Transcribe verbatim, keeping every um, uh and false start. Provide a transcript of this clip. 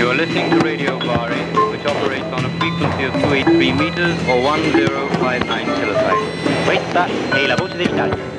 You are listening to Radio Bari, which operates on a frequency of two eighty-three meters or one zero five nine kilohertz. Questa è la voce dell'Italia.